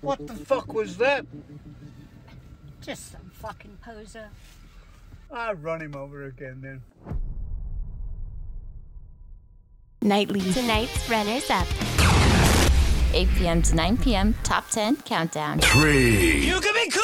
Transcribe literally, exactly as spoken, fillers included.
What the fuck was that? Just some fucking poser. I'll run him over again then. Nightly. Tonight's runners-up. eight p.m. to nine p.m. Top ten Countdown. Three. You can be cool.